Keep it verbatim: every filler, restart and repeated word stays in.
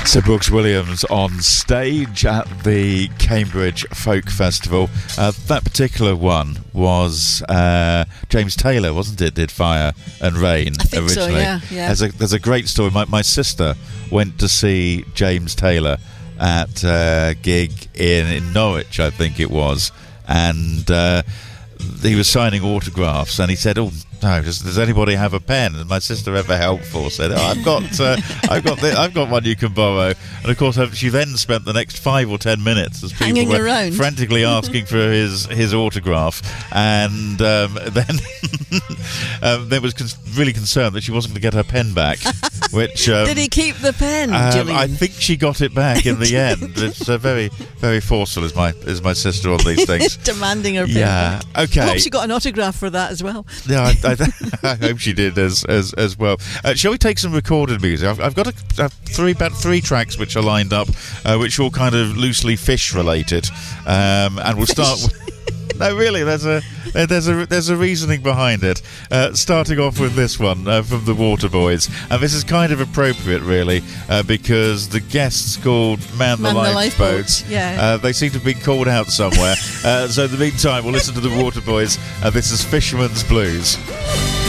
Sir Brooks Williams on stage at the Cambridge Folk Festival. Uh, that particular one was uh, James Taylor, wasn't it? Did Fire and Rain I think originally. So, yeah, yeah. There's a there's a great story. My my sister went to see James Taylor at a gig in, in Norwich, I think it was, and uh, he was signing autographs, and he said, "Oh no, does, does anybody have a pen?" And my sister, ever helpful, said, "Oh, I've got, uh, I've got, the, I've got one you can borrow." And of course, she then spent the next five or ten minutes as people hanging were around, frantically asking for his his autograph, and um, then um, they was con- really concerned that she wasn't going to get her pen back. Which um, did he keep the pen? Um, I think she got it back in the end. It's uh, very, very forceful, is my is my sister on these things. Demanding her pen. Yeah. Okay. I hope she got an autograph for that as well. Yeah, I, I, I hope she did as as as well. Uh, shall we take some recorded music? I've, I've got a, a three about three tracks which are lined up, uh, which are all kind of loosely fish related, um, and we'll start. With, no, really, there's a there's a there's a reasoning behind it. Uh, starting off with this one uh, from the Waterboys, and this is kind of appropriate, really, uh, because the guests called Man, Man the, the Lifeboat. Lifeboat, yeah. Uh, they seem to have been called out somewhere. uh, so in the meantime, we'll listen to the Waterboys. Uh, this is Fisherman's Blues.